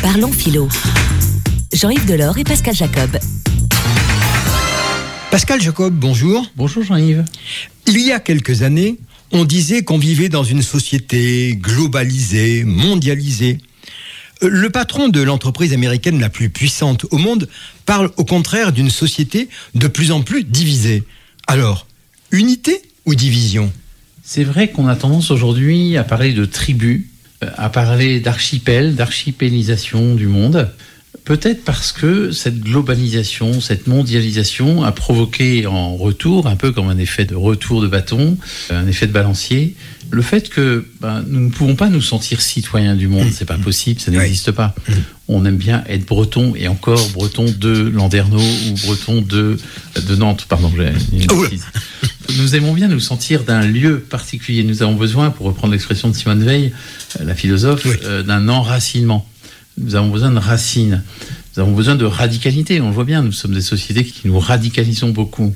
Parlons philo. Jean-Yves Delors et Pascal Jacob. Pascal Jacob, bonjour. Bonjour Jean-Yves. Il y a quelques années, on disait qu'on vivait dans une société globalisée, mondialisée. Le patron de l'entreprise américaine la plus puissante au monde parle au contraire d'une société de plus en plus divisée. Alors, unité ou division ? C'est vrai qu'on a tendance aujourd'hui à parler de tribus, à parler d'archipels, d'archipélisation du monde. Peut-être parce que cette globalisation, cette mondialisation a provoqué en retour, un peu comme un effet de retour de bâton, un effet de balancier, le fait que nous ne pouvons pas nous sentir citoyens du monde. C'est pas possible, ça n'existe pas. On aime bien être breton, et encore breton de Landerneau ou breton de Nantes. Pardon, j'ai une bêtise. Nous aimons bien nous sentir d'un lieu particulier. Nous avons besoin, pour reprendre l'expression de Simone Veil, la philosophe, d'un enracinement. Nous avons besoin de racines. Nous avons besoin de radicalité. On le voit bien, nous sommes des sociétés qui nous radicalisons beaucoup.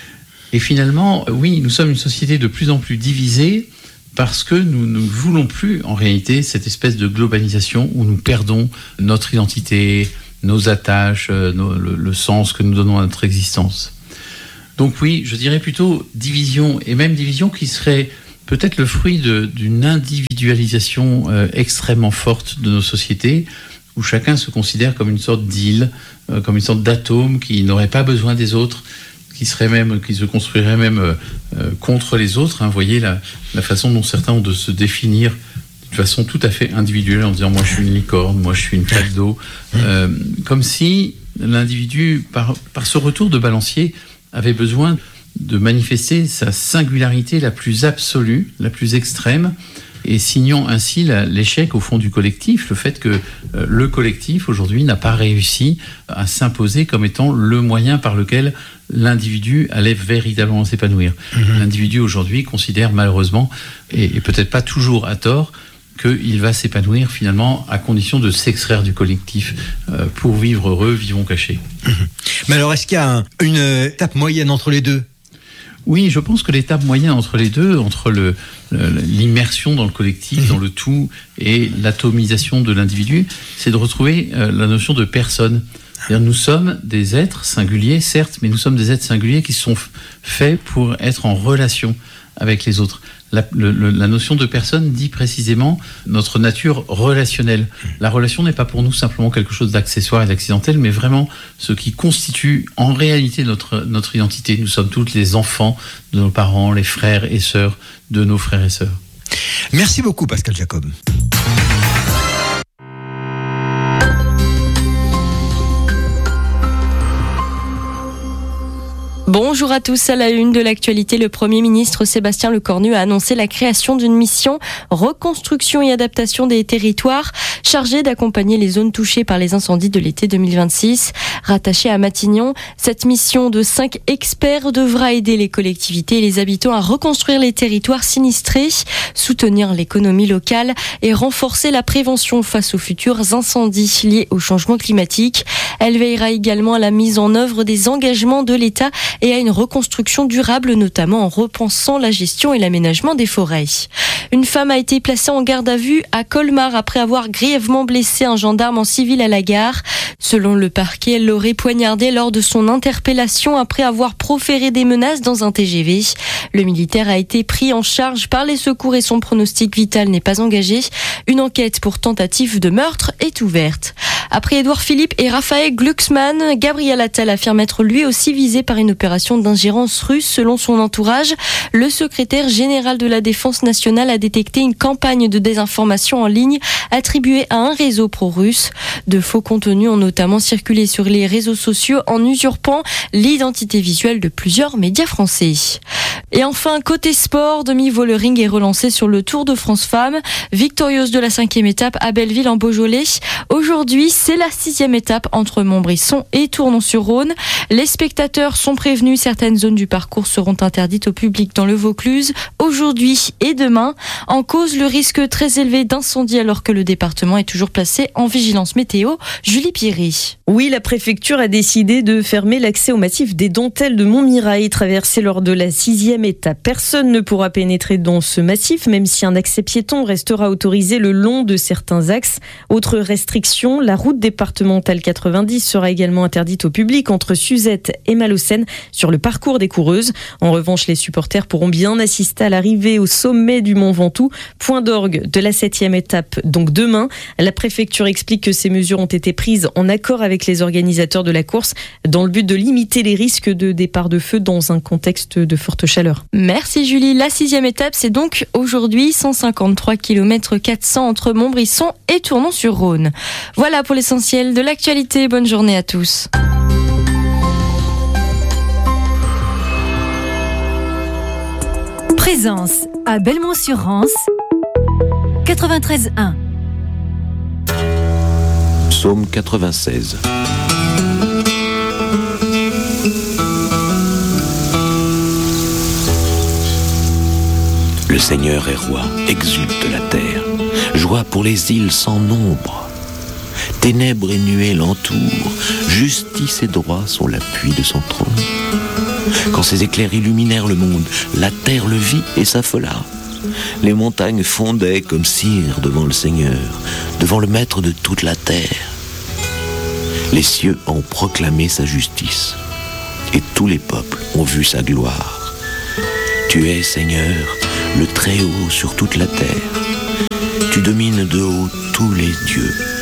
Et finalement, oui, nous sommes une société de plus en plus divisée parce que nous ne voulons plus, en réalité, cette espèce de globalisation où nous perdons notre identité, nos attaches, le sens que nous donnons à notre existence. Donc oui, je dirais plutôt division, et même division qui serait peut-être le fruit d'une individualisation extrêmement forte de nos sociétés, où chacun se considère comme une sorte d'île, comme une sorte d'atome qui n'aurait pas besoin des autres, qui se construirait même contre les autres. Vous voyez la façon dont certains ont de se définir de façon tout à fait individuelle, en disant « moi je suis une licorne, moi je suis une flaque d'eau », comme si l'individu, par ce retour de balancier, avait besoin de manifester sa singularité la plus absolue, la plus extrême, et signant ainsi l'échec au fond du collectif, le fait que le collectif aujourd'hui n'a pas réussi à s'imposer comme étant le moyen par lequel l'individu allait véritablement s'épanouir. L'individu aujourd'hui considère malheureusement, et peut-être pas toujours à tort, qu'il va s'épanouir finalement à condition de s'extraire du collectif. Pour vivre heureux, vivons cachés. Mais alors, est-ce qu'il y a une étape moyenne entre les deux ? Oui, je pense que l'étape moyenne entre les deux, entre l'immersion dans le collectif, dans le tout, et l'atomisation de l'individu, c'est de retrouver la notion de personne. C'est-à-dire, nous sommes des êtres singuliers, certes, mais nous sommes des êtres singuliers qui sont faits pour être en relation avec les autres. La notion de personne dit précisément notre nature relationnelle. La relation n'est pas pour nous simplement quelque chose d'accessoire et d'accidentel, mais vraiment ce qui constitue en réalité notre identité. Nous sommes tous les enfants de nos parents, les frères et sœurs de nos frères et sœurs. Merci beaucoup Pascal Jacob. Bonjour à tous. À la une de l'actualité, le Premier ministre Sébastien Lecornu a annoncé la création d'une mission reconstruction et adaptation des territoires chargée d'accompagner les zones touchées par les incendies de l'été 2026. Rattachée à Matignon, cette mission de 5 experts devra aider les collectivités et les habitants à reconstruire les territoires sinistrés, soutenir l'économie locale et renforcer la prévention face aux futurs incendies liés au changement climatique. Elle veillera également à la mise en œuvre des engagements de l'État et à une reconstruction durable, notamment en repensant la gestion et l'aménagement des forêts. Une femme a été placée en garde à vue à Colmar après avoir grièvement blessé un gendarme en civil à la gare. Selon le parquet, elle l'aurait poignardé lors de son interpellation après avoir proféré des menaces dans un TGV. Le militaire a été pris en charge par les secours et son pronostic vital n'est pas engagé. Une enquête pour tentative de meurtre est ouverte. Après Édouard Philippe et Raphaël Glucksmann, Gabriel Attal affirme être lui aussi visé par une opération d'ingérence russe. Selon son entourage, le secrétaire général de la Défense nationale a détecté une campagne de désinformation en ligne attribuée à un réseau pro-russe. De faux contenus ont notamment circulé sur les réseaux sociaux en usurpant l'identité visuelle de plusieurs médias français. Et enfin, côté sport, demi-volering est relancé sur le Tour de France Femmes. Victorieuse de la 5e étape à Belleville en Beaujolais. Aujourd'hui, C'est la 6e étape entre Montbrisson et Tournon-sur-Rhône. Les spectateurs sont prévenus, certaines zones du parcours seront interdites au public dans le Vaucluse aujourd'hui et demain. En cause, le risque très élevé d'incendie alors que le département est toujours placé en vigilance météo. Julie Pierry. Oui, la préfecture a décidé de fermer l'accès au massif des Dentelles de Montmirail, traversé lors de la 6e étape. Personne ne pourra pénétrer dans ce massif, même si un accès piéton restera autorisé le long de certains axes. Autre restriction, la route départementale 90 sera également interdite au public entre Suzette et Malocène sur le parcours des coureuses. En revanche, les supporters pourront bien assister à l'arrivée au sommet du Mont Ventoux, point d'orgue de la 7e étape, donc demain. La préfecture explique que ces mesures ont été prises en accord avec les organisateurs de la course dans le but de limiter les risques de départ de feu dans un contexte de forte chaleur. Merci Julie. La 6e étape, c'est donc aujourd'hui 153 km 400 entre Montbrisson et Tournon-sur-Rhône. Voilà pour l'essentiel de l'actualité. Bonne journée à tous. Présence à Belmont-sur-Rance 93.1. Psaume 96. Le Seigneur est roi, exulte la terre, joie pour les îles sans nombre. Ténèbres et nuées l'entourent, justice et droit sont l'appui de son trône. Quand ses éclairs illuminèrent le monde, la terre le vit et s'affola. Les montagnes fondaient comme cire devant le Seigneur, devant le Maître de toute la terre. Les cieux ont proclamé sa justice, et tous les peuples ont vu sa gloire. Tu es, Seigneur, le Très-Haut sur toute la terre. Tu domines de haut tous les dieux.